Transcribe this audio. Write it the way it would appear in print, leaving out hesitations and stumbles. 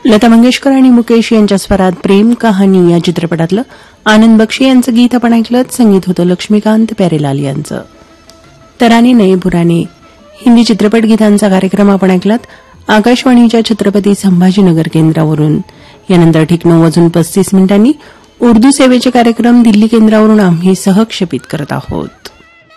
लता मंगेशकर आणि मुकेश यांच्या स्वरात प्रेम कहाणी या चित्रपटातलं आनंद बक्षी यांचं गीत आपण ऐकलं. संगीत होतं लक्ष्मीकांत प्यारेलाल यांचं. तराने नये पुराने हिंदी चित्रपट गीतांचा कार्यक्रम आपण ऐकलात आकाशवाणीच्या छत्रपती संभाजीनगर केंद्रावरून. यानंतर ठीक 9:35 उर्दू सेवेचे कार्यक्रम दिल्ली केंद्रावरून आम्ही सहक्षेपित करत आहोत.